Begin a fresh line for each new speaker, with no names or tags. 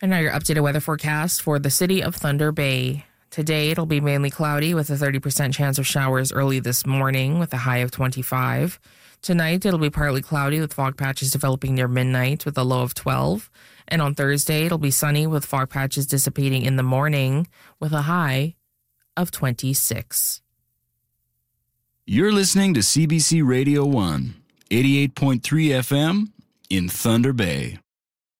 And now your updated weather forecast for the city of Thunder Bay. Today, it'll be mainly cloudy with a 30% chance of showers early this morning with a high of 25. Tonight, it'll be partly cloudy with fog patches developing near midnight with a low of 12. And on Thursday, it'll be sunny with fog patches dissipating in the morning with a high of 26.
You're listening to CBC Radio 1, 88.3 FM in Thunder Bay.